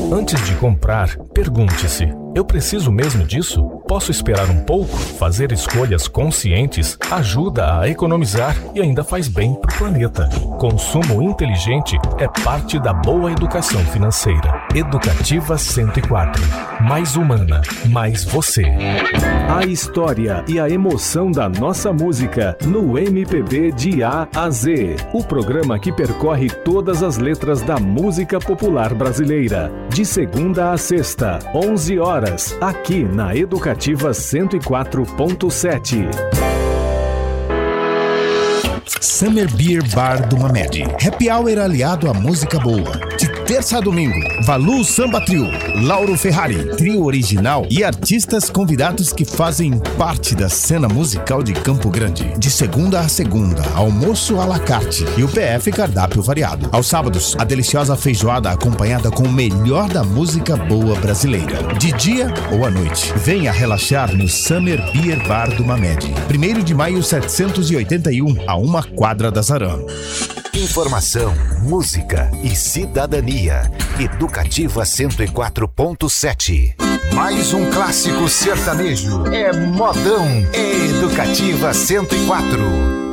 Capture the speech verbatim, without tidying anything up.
Antes de comprar, pergunte-se: eu preciso mesmo disso? Posso esperar um pouco? Fazer escolhas conscientes ajuda a economizar e ainda faz bem para o planeta. Consumo inteligente é parte da boa educação financeira. Educativa cento e quatro. Mais humana, mais você. A história e a emoção da nossa música no M P B de A a Z. O programa que percorre todas as letras da música popular brasileira. De segunda a sexta, onze horas, aqui na Educativa cento e quatro ponto sete. Summer Beer Bar do Mamed. Happy Hour aliado à música boa. De terça a domingo, Valu Samba Trio, Lauro Ferrari, trio original e artistas convidados que fazem parte da cena musical de Campo Grande. De segunda a segunda, almoço à la carte e o P F cardápio variado. Aos sábados, a deliciosa feijoada acompanhada com o melhor da música boa brasileira. De dia ou à noite, venha relaxar no Summer Beer Bar do Mamed. primeiro de maio setecentos e oitenta e um, a uma quadra da Zaran. Informação, música e cidadania. Educativa cento e quatro ponto sete. Mais um clássico sertanejo. É modão. É Educativa cento e quatro.